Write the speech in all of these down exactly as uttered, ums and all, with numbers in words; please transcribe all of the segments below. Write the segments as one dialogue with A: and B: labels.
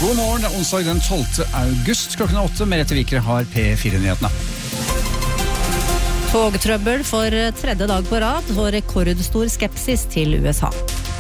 A: God morgen, det er onsdag den tolvte august klokken åtte. Merete Vikre har P fire-nyhetene.
B: Togtrøbbel for tredje dag på rad og rekordstor skepsis til U S A.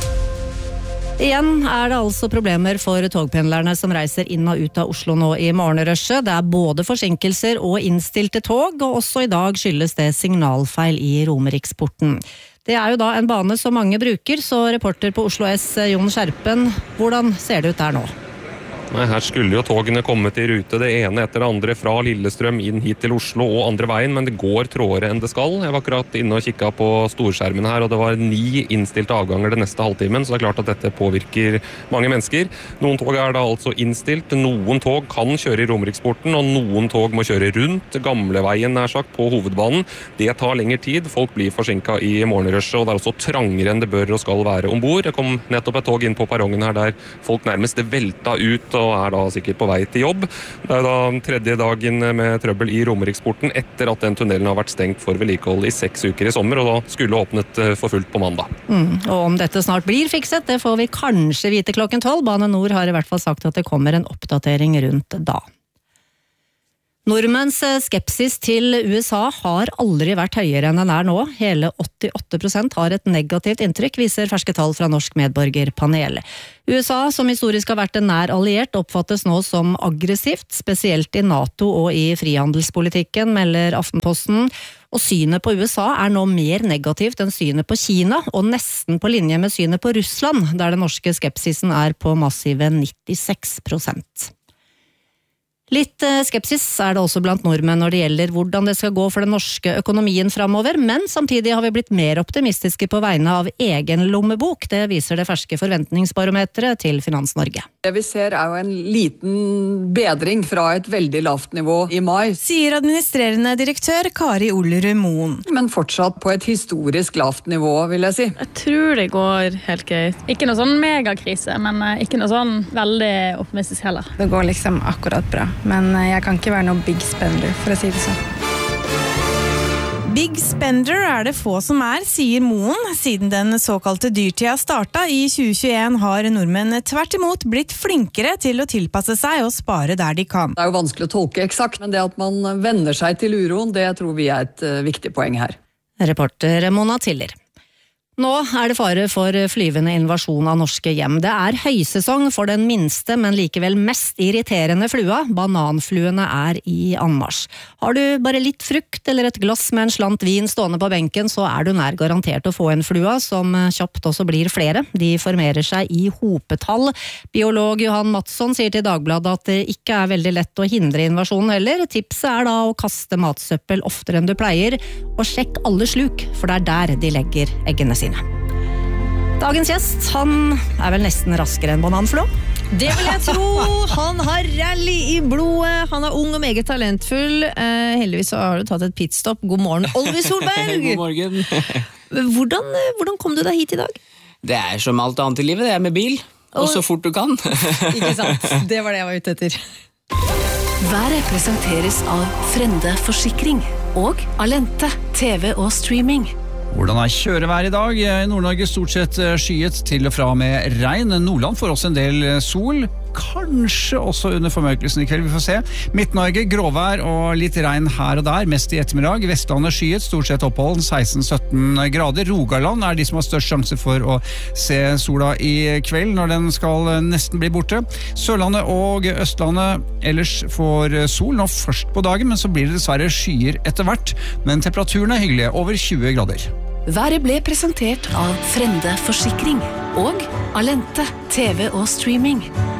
B: Igjen er det altså problemer for togpendlerne som reiser inn og ut av Oslo nå i morgenrushet. Det er både forsinkelser og innstilte tog, og også i dag skyldes det signalfeil i Romeriksporten. Det er jo da en bane som mange bruker, så reporter på Oslo S, Jon Skjerpen, hvordan ser det ut der nå?
C: Nei, her skulle jo togene komme til rute, det ene etter det andre fra Lillestrøm inn hit til Oslo og andre veien, men det går trådere enn det skal. Jeg var akkurat inne og kikket på storskjermen her, og det var ni innstilte avganger den neste halvtimen, så det er klart at dette påvirker mange mennesker. Noen tog er da altså innstilt, noen tog kan kjøre i Romeriksporten, og noen tog må kjøre rundt gamleveien nær sagt på hovedbanen. Det tar lengre tid, folk blir forsinket i morgenrushet, og det er også trangere enn det bør og skal være ombord. Jeg kom nettopp et tog inn på perrongen her der folk nærmest velta ut, og er da sikkert på vei til jobb. Det er da tredje dagen med trøbbel i Romeriksporten etter at den tunnelen har vært stengt for vedlikehold i seks uker i sommer, og da skulle åpnet for fullt på mandag.
B: Mm, og om dette snart blir fikset, det får vi kanskje vite klokken tolv. Bane Nor har i hvert fall sagt at det kommer en oppdatering rundt da. Nordmenns skepsis til U S A har aldri vært høyere enn den er nå. Hele åttiåtte prosent har et negativt inntrykk, viser ferske tall fra Norsk Medborgerpanel. U S A, som historisk har vært en nær alliert, oppfattes nå som aggressivt, spesielt i NATO og i frihandelspolitikken, melder Aftenposten. Og synet på U S A er nå mer negativt enn synet på Kina, og nesten på linje med synet på Russland, der den norske skepsisen er på massive nittiseks prosent. Litt skepsis er det også blant nordmenn når det gjelder hvordan det skal gå for den norske økonomien fremover, men samtidig har vi blitt mer optimistiske på vegne av egen lommebok. Det viser det ferske forventningsbarometeret til Finans Norge.
D: Det vi ser er jo en liten bedring fra et veldig lavt nivå i mai,
E: sier administrerende direktør Kari Ollerud Moen.
D: Men fortsatt på et historisk lavt nivå, vil jeg si.
F: Jeg tror det går helt greit. Ikke noe sånn megakrise, men ikke noe sånn veldig optimistisk heller.
G: Det går liksom akkurat bra. Men jeg kan ikke være noe big spender, for å si det sånn.
E: Big spender er det få som er, sier Moen. Siden den såkalte dyrtida starta i tjue tjueen har nordmenn tvert imot blitt flinkere til å tilpasse seg og spare der de kan.
D: Det er jo vanskelig å tolke eksakt, men det at man venner seg til uroen, det tror vi er et viktig poeng her.
B: Reporter Mona Tiller. Nå er det fare for flyvende invasjon av norske hjem. Det er høysesong for den minste, men likevel mest irriterende flua. Bananfluene er i anmarsj. Har du bare litt frukt eller et glass med en slant vin stående på benken, så er du nær garantert å få en flua, som kjapt også blir flere. De formerer seg i hopetall. Biolog Johan Madsson sier til Dagbladet at det ikke er veldig lett å hindre invasjonen heller. Tipset er da å kaste matsøppel oftere enn du pleier, og sjekk alle sluk, for det er der de legger eggene sine. Dagens gjest, han er vel nesten raskere enn bananflå?
H: Det vil jeg tro. Han har rally i blodet. Han er ung og meget talentfull. Eh, heldigvis så har du tatt et pitstop. God morgen, Olvi Solberg.
I: God morgen.
H: hvordan, hvordan kom du deg hit i dag?
I: Det er som alt annet i livet. Det er med bil. Og så fort du kan.
H: Ikke sant? Det var det jeg var ute etter.
J: Været presenteres av Frende Forsikring og Alente T V og streaming.
A: Hvordan er kjørevær i dag? I Nord-Norge stort sett skyet til og fra med regn. Nordland får også en del sol. Kanskje også under formørkelsen i kveld, vi får se. Midt-Norge, gråvær og litt regn her og der, mest i ettermiddag. Vestlandet skyet, stort sett opphold, seksten til sytten grader. Rogaland er de som har størst sjanse for å se sola i kveld, når den skal nesten bli borte. Sørlandet og Østlandet ellers får sol nå først på dagen, men så blir det dessverre skyer etter hvert. Men temperaturen er hyggelige, over tjue grader.
J: Været ble presentert av Frende Forsikring og Alente T V og streaming.